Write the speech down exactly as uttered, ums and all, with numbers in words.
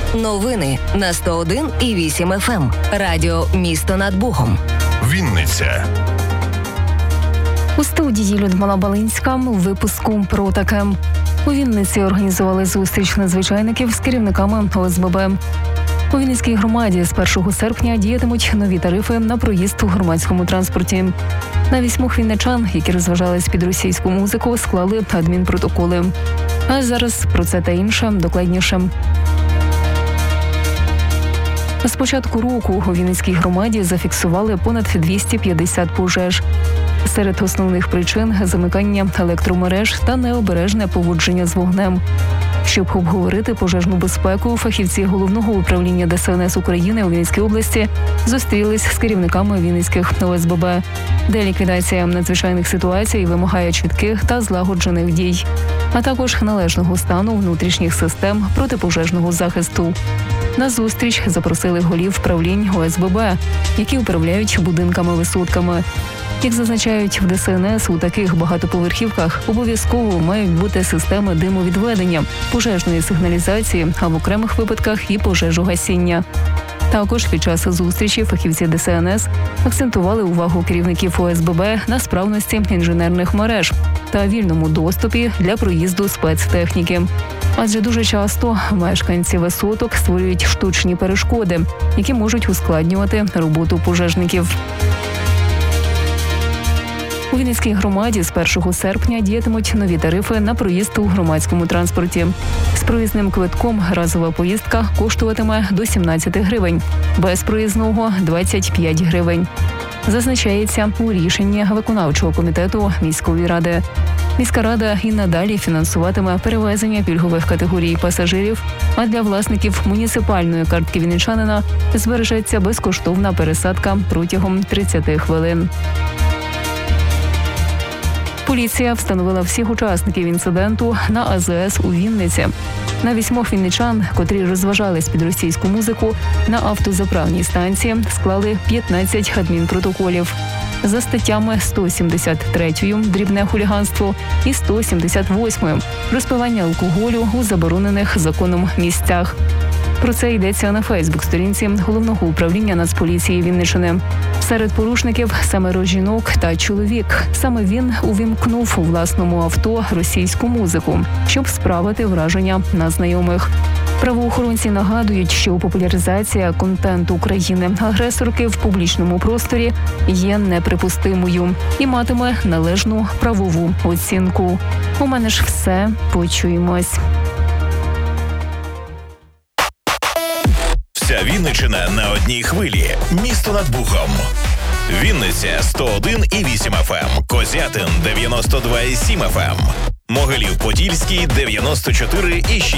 Новини на сто один і вісім еф ем. Радіо «Місто над Богом». Вінниця. У студії Людмила Балинська. У випуску про таке. У Вінниці організували зустріч надзвичайників з керівниками о ес бе бе. У Вінницькій громаді з першого серпня діятимуть нові тарифи на проїзд у громадському транспорті. На вісьмох вінничан, які розважались під російську музику, склали адмінпротоколи. А зараз про це та інше докладніше. З початку року у Вінницькій громаді зафіксували понад двісті п'ятдесят пожеж. Серед основних причин – замикання електромереж та необережне поводження з вогнем. Щоб обговорити пожежну безпеку, фахівці Головного управління Де Ес Ен Ес України у Вінницькій області зустрілись з керівниками Вінницьких о ес бе бе, де ліквідація надзвичайних ситуацій вимагає чітких та злагоджених дій, а також належного стану внутрішніх систем протипожежного захисту. На зустріч запросили голів правлінь о ес бе бе, які управляють будинками-висотками. Як зазначають в Де Ес Ен Ес, у таких багатоповерхівках обов'язково мають бути системи димовідведення, пожежної сигналізації, а в окремих випадках і пожежогасіння. Також під час зустрічі фахівці Де Ес Ен Ес акцентували увагу керівників о ес бе бе на справності інженерних мереж та вільному доступі для проїзду спецтехніки. Адже дуже часто мешканці висоток створюють штучні перешкоди, які можуть ускладнювати роботу пожежників. У Вінницькій громаді з першого серпня діятимуть нові тарифи на проїзд у громадському транспорті. З проїзним квитком разова поїздка коштуватиме до сімнадцять гривень, без проїзного – двадцять п'ять гривень. Зазначається у рішенні виконавчого комітету міської ради. Міська рада і надалі фінансуватиме перевезення пільгових категорій пасажирів, а для власників муніципальної картки вінничанина збережеться безкоштовна пересадка протягом тридцяти хвилин. Поліція встановила всіх учасників інциденту на а зе ес у Вінниці. На вісьмох вінничан, котрі розважались під російську музику, на автозаправній станції склали п'ятнадцять адмінпротоколів за статтями сто сімдесят третьою «Дрібне хуліганство» і сто сімдесят восьмою «Розпивання алкоголю у заборонених законом місцях». Про це йдеться на Фейсбук-сторінці Головного управління Нацполіції Вінниччини. Серед порушників – семеро жінок та чоловік. Саме він увімкнув у власному авто російську музику, щоб справити враження на знайомих. Правоохоронці нагадують, що популяризація контенту країни-агресорки в публічному просторі є неприпустимою і матиме належну правову оцінку. У мене ж все. Почуємось. Вся Вінниччина на одній хвилі. Місто над Бухом. Вінниця сто один і вісім еф ем. Козятин дев'яносто два і сім еф ем. Могилів-Подільський дев'яносто чотири і шість.